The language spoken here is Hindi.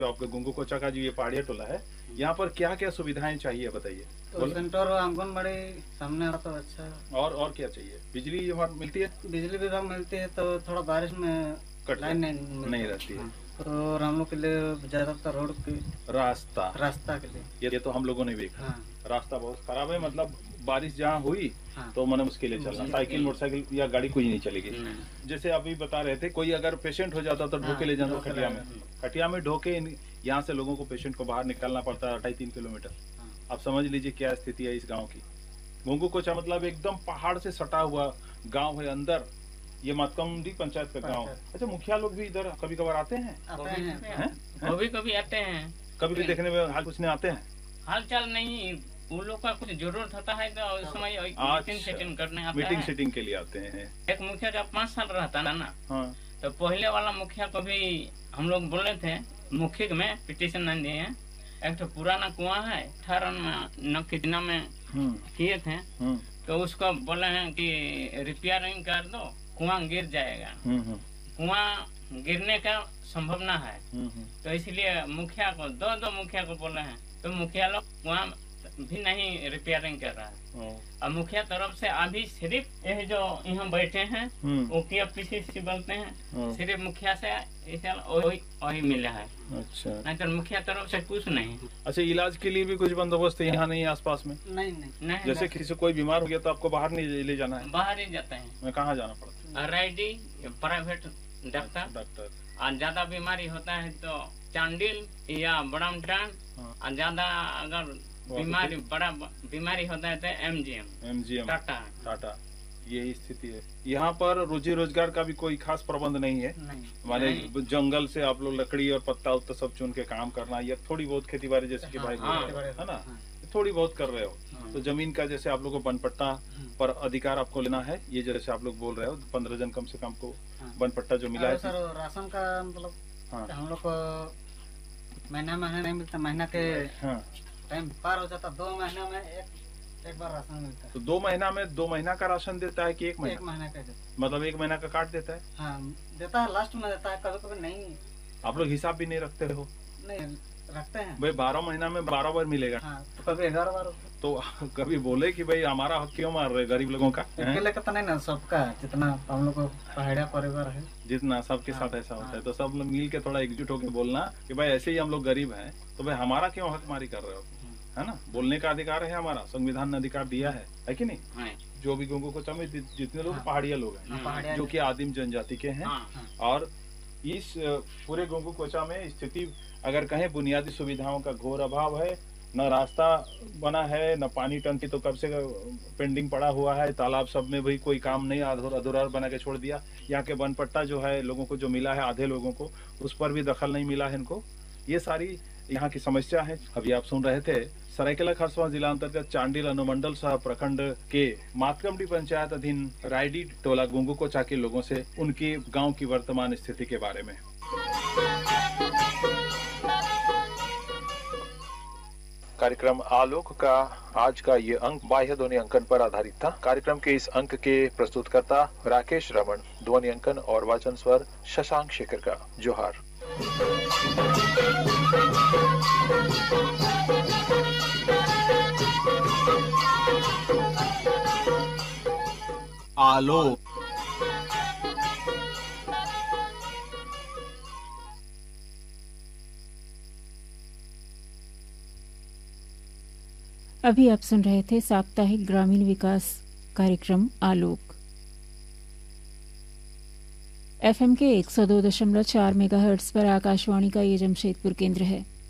तो आपका गुंगू कोचा का जो ये पहाड़िया टोला है, यहाँ पर क्या क्या सुविधाएं चाहिए बताइए। तो सेंटर आंगनबाड़ी सामने आता तो अच्छा। और क्या चाहिए? बिजली वहाँ मिलती है? बिजली विभाग मिलती है तो थोड़ा बारिश में लाइन नहीं रहती है। हाँ। तो हम लोग के लिए ज्यादातर रोड की रास्ता के लिए ये तो हम लोगों ने भी देखा। हाँ। रास्ता बहुत खराब है, मतलब बारिश जहाँ हुई हाँ। तो मैंने उसके लिए चलना, साइकिल मोटरसाइकिल या गाड़ी कोई नहीं चलेगी। जैसे अभी बता रहे थे, कोई अगर पेशेंट हो जाता तो ढोके ले जाना खटिया में ढोके यहाँ से लोगों को पेशेंट को बाहर निकालना पड़ता है 2.5-3 किलोमीटर। आप समझ लीजिए क्या स्थिति है इस गाँव की। गुंगू कोचा मतलब एकदम पहाड़ से सटा हुआ गाँव है अंदर। ये मातकमडी पंचायत का गांव। अच्छा, मुखिया लोग भी इधर कभी कभार आते हैं? कभी आते हैं। कभी भी देखने में हाल पूछने आते हैं? हाल चाल नहीं, उन लोग का कुछ जरूरत होता है तो उस समय मीटिंग सेटिंग करने आता है। मीटिंग सेटिंग के लिए आते हैं। एक मुखिया जब 5 साल रहता ना, हाँ। तो पहले वाला मुखिया को भी हम लोग बोले थे, मुखिया में पिटीशन नहीं दिए हैं। एक तो पुराना कुआं है 18 कितना में किए थे, तो उसको बोले हैं कि रिपेयरिंग कर दो, कुआं गिर जाएगा। कुआं गिरने का संभावना है, तो इसलिए मुखिया को दो मुखिया को बोले हैं, तो मुखिया लोग कुआं भी नहीं रिपेयरिंग कर रहा है। और मुखिया तरफ से अभी सिर्फ ये जो यहाँ बैठे हैं OPC बोलते हैं, सिर्फ मुखिया से वही मिला है। अच्छा, नहीं तो मुखिया तरफ से कुछ नहीं। अच्छा, इलाज के लिए भी कुछ बंदोबस्त यहाँ नहीं है आसपास में? नहीं। जैसे किसी कोई बीमार हो गया तो आपको बाहर नहीं ले जाना है? बाहर ही जाते हैं। मैं कहाँ जाना पड़ता है? RID private doctor. और ज्यादा बीमारी होता है तो चांडिल या बड़ामटान, और ज्यादा अगर बड़ा बीमारी होता है तो MGM टाटा। यही स्थिति है यहाँ पर। रोजी रोजगार का भी कोई खास प्रबंध नहीं है। हमारे जंगल से आप लोग लकड़ी और पत्ता उत्ता सब चुन के काम करना, या थोड़ी बहुत खेती बाड़ी जैसे कि भाई है ना, थोड़ी बहुत कर रहे हो। तो जमीन का जैसे आप लोग को बनपट्टा पर अधिकार आपको लेना है, ये जैसे आप लोग बोल रहे हो 15 जन कम से कम को बनपट्टा जो मिला है। सर राशन का मतलब हम लोग को महीना नहीं मिलता, महीना के टाइम पार हो जाता, 2 महीना में एक बार राशन मिलता है। तो 2 महीना में 2 महीना का राशन देता है कि 1 महीना? 1 महीना का मतलब 1 महीना का काट देता है? हाँ, देता है, लास्ट में देता है, कभी कभी नहीं। आप लोग हिसाब भी नहीं रखते हो? नहीं रखते हैं भाई, 12 महीना में 12 बार मिलेगा। हाँ, तो कभी 11 बार। तो कभी बोले कि भाई हमारा हक क्यों मार रहे गरीब लोगों का? अकेले का तो नहीं ना, सबका जितना हम लोग को पहाड़िया परिवार है, जितना सबके साथ ऐसा होता है, तो सब लोग मिल के थोड़ा एकजुट होकर बोलना कि भाई ऐसे ही हम लोग गरीब हैं, तो भाई हमारा क्यों हकमारी कर रहे हो, है ना? बोलने का अधिकार है हमारा, संविधान ने अधिकार दिया है कि नहीं? जो भी गुंगू कोचा में जितने लोग पहाड़िया लोग हैं, जो कि आदिम जनजाति के हैं, और इस पूरे गुंगू कोचा में स्थिति अगर कहें बुनियादी सुविधाओं का घोर अभाव है। न रास्ता बना है, न पानी टंकी तो कब से पेंडिंग पड़ा हुआ है, तालाब सब में भी कोई काम नहीं, अधूरा बना के छोड़ दिया। यहाँ के बनपट्टा जो है लोगों को जो मिला है, आधे लोगों को, उस पर भी दखल नहीं मिला है इनको। ये सारी यहाँ की समस्या है। अभी आप सुन रहे थे सरायकेला खरसावां जिला अंतर्गत चांडिल अनुमंडल सह प्रखंड के मातकमडी पंचायत अधीन रायडी टोला गुंगू कोचा के लोगों से उनके गांव की वर्तमान स्थिति के बारे में। कार्यक्रम आलोक का आज का ये अंक बाह्य ध्वनि अंकन पर आधारित था। कार्यक्रम के इस अंक के प्रस्तुतकर्ता राकेश रमन, ध्वनि अंकन और वाचन स्वर शशांक शेखर का। जोहार। आलोक। अभी आप सुन रहे थे साप्ताहिक ग्रामीण विकास कार्यक्रम आलोक। FM के 102.4 मेगाहर्ट्ज पर आकाशवाणी का ये जमशेदपुर केंद्र है।